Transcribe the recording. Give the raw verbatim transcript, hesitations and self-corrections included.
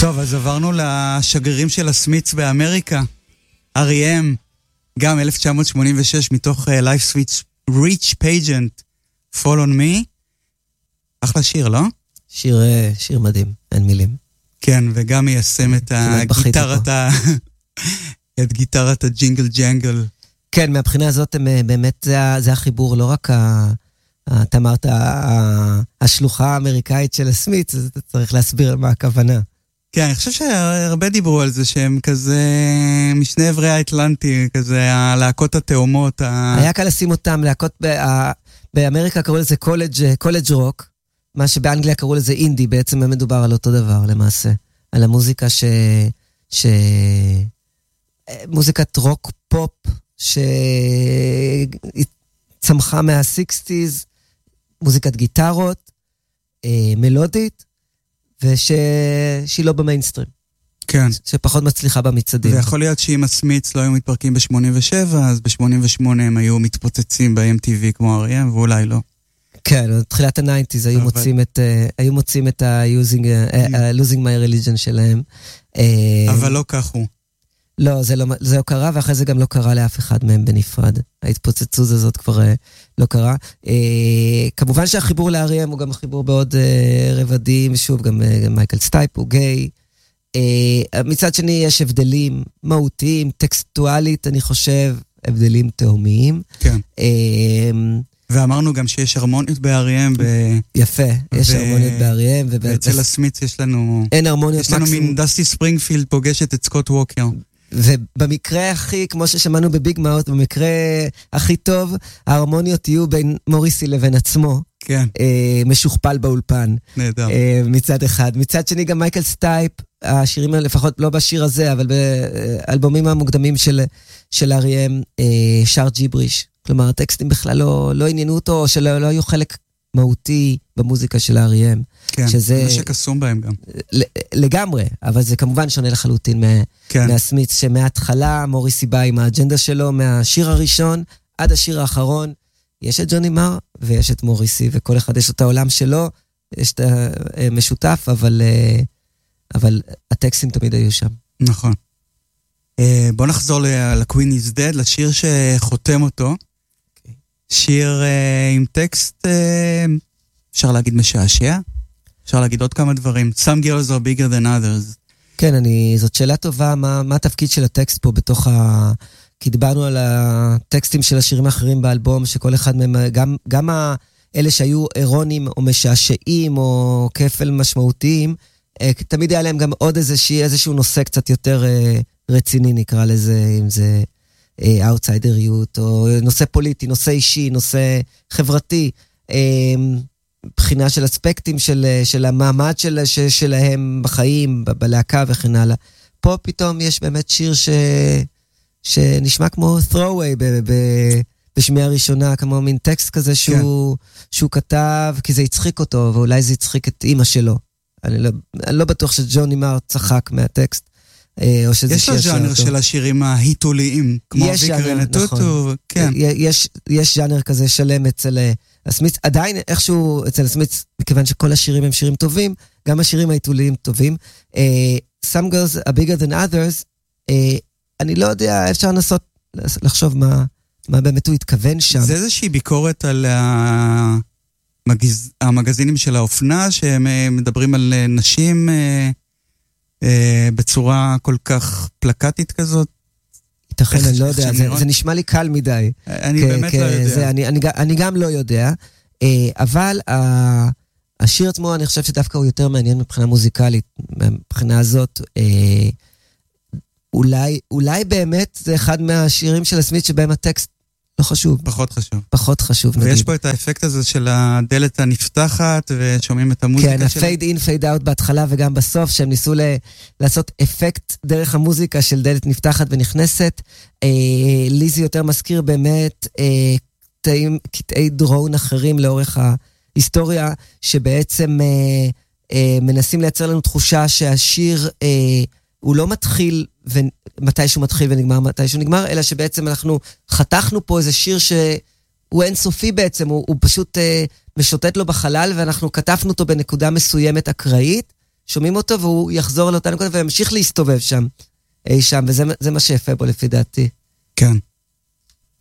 טוב, אז עברנו לשגרירים של הסמיץ באמריקה, אר אי אם, גם אלף תשע מאות שמונים ושש, מתוך uh, Life Switch Reach Pageant, Fall on Me. אחלה שיר, לא? שיר, שיר מדהים, אין מילים. כן, וגם מיישם את הגיטרת, ה... את גיטרת הג'ינגל ג'נגל. כן, מהבחינה הזאת באמת זה, זה החיבור, לא רק ה... אתה אמרת, השלוחה האמריקאית של הסמיץ, אז אתה צריך להסביר מה הכוונה. כן, אני חושב שהרבה דיברו על זה, שהם כזה משני עברי האטלנטי, כזה הלהקות התאומות. היה קל לשים אותם, להקות, באמריקה קראו לזה קולג' קולג' רוק, מה שבאנגליה קראו לזה אינדי, בעצם מדובר על אותו דבר למעשה, על המוזיקה ש... ש... מוזיקת רוק פופ, שצמחה מה-סיקסטיז, מוזיקת גיטרות, מלודית, ושהיא לא במיינסטרים. כן. שפחות מצליחה במצעדים. ויכול להיות שאם הסמיץ לא היו מתפרקים ב-שמונים ושבע, אז ב-שמונים ושמונה הם היו מתפוצצים ב-אם טי וי כמו אר אי אם, ואולי לא. כן, תחילת ה-תשעים היו מוצאים את, היו מוצאים את ה-losing my religion שלהם. אבל לא כך הוא. לא, זה לא, זה לא קרה, ואחרי זה גם לא קרה לאף אחד מהם בנפרד. ההתפוצצות הזאת כבר לא קרה. כמובן שהחיבור ל-אר אי אם הוא גם חיבור בעוד רבדים, שוב, גם מייקל סטייפ הוא גיי. מצד שני יש הבדלים מהותיים, טקסטואלית, אני חושב, הבדלים תאומיים. כן. ואמרנו גם שיש הרמוניות ב-אר אי אם. יפה, יש הרמוניות ב-אר אי אם. ואצל הסמיץ יש לנו... אין הרמוניות מקסימום. יש לנו מין דסטי ספרינגפילד פוגשת את סקוט ווקר. ובמקרה הכי, כמו ששמענו בביג מאוט, במקרה הכי טוב, ההרמוניות יהיו בין מוריסי לבין עצמו. כן. משוכפל באולפן. נהדר. מצד אחד. מצד שני גם מייקל סטייפ, השירים, לפחות לא בשיר הזה, אבל באלבומים המוקדמים של אר אי אם, שר ג'יבריש. כלומר, הטקסטים בכלל לא, לא עניינו אותו, או שלא לא היו חלק מהותי במוזיקה של אר אי אם. כן, שזה... נשק אסום בהם גם. לגמרי, אבל זה כמובן שונה לחלוטין מה... כן. מהסמיץ, שמההתחלה מוריסי בא עם האג'נדה שלו, מהשיר הראשון עד השיר האחרון, יש את ג'וני מר ויש את מוריסי, וכל אחד יש את העולם שלו, יש את המשותף, אבל, אבל הטקסטים תמיד היו שם. נכון. בוא נחזור ל-Queen is Dead, לשיר שחותם אותו. Okay. שיר uh, עם טקסט, uh, אפשר להגיד משעשע? אפשר להגיד עוד כמה דברים. Some girls are bigger than others. כן, אני, זאת שאלה טובה, מה, מה התפקיד של הטקסט פה בתוך ה... כי דיברנו על הטקסטים של השירים האחרים באלבום, שכל אחד מהם, גם, גם אלה שהיו אירונים או משעשעים או כפל משמעותיים, תמיד היה להם גם עוד איזשהו, איזשהו נושא קצת יותר רציני, נקרא לזה, אם זה אאוטסיידריות, או נושא פוליטי, נושא אישי, נושא חברתי, בחינה של אספקטים של, של המעמד של, של, שלהם בחיים, בלהקה וכן הלאה. פה פתאום יש באמת שיר ש... שנשמע כמו throwaway ב- ב- בשמיעה הראשונה, כמו מין טקסט כזה שהוא, כן. שהוא כתב, כי זה יצחיק אותו, ואולי זה יצחיק את אמא שלו. אני לא, אני לא בטוח שג'וני מר צחק מהטקסט, או שזה יש לו ז'אנר של השירים ההיטוליים, כמו ויקרן הטוטו, כן. יש, יש ז'אנר כזה שלם אצל הסמיץ, עדיין איכשהו אצל הסמיץ, מכיוון שכל השירים הם שירים טובים, גם השירים ההיטוליים טובים. Some girls are bigger than others, אני לא יודע, אפשר לנסות לחשוב מה, מה באמת הוא התכוון שם. זה איזושהי ביקורת על המגז... המגזינים של האופנה, שהם מדברים על נשים אה, אה, בצורה כל כך פלקטית כזאת. ייתכן, אני לא יודע, זה, זה נשמע לי קל מדי. אני כ- באמת כ- לא יודע. זה, אני, אני, אני גם לא יודע, אה, אבל ה- השיר עצמו, אני חושב שדווקא הוא יותר מעניין מבחינה מוזיקלית, מבחינה הזאת, אה, אולי, אולי באמת זה אחד מהשירים של הסמית שבהם הטקסט לא חשוב. פחות חשוב. פחות חשוב, נגיד. ויש פה את האפקט הזה של הדלת הנפתחת, ושומעים את המוזיקה כן, שלה. ה-fade in, fade out בהתחלה וגם בסוף, שהם ניסו ל- לעשות אפקט דרך המוזיקה של דלת נפתחת ונכנסת. אה, לי זה יותר מזכיר באמת אה, קטעים, קטעי דרון אחרים לאורך ההיסטוריה, שבעצם אה, אה, מנסים לייצר לנו תחושה שהשיר... אה, הוא לא מתחיל, ומתי שהוא מתחיל ונגמר, מתי שהוא נגמר, אלא שבעצם אנחנו חתכנו פה איזה שיר שהוא אינסופי בעצם, הוא, הוא פשוט uh, משוטט לו בחלל, ואנחנו כתפנו אותו בנקודה מסוימת אקראית, שומעים אותו והוא יחזור לאותה נקודה וימשיך להסתובב שם, אי שם, וזה מה שיפה בו לפי דעתי. כן.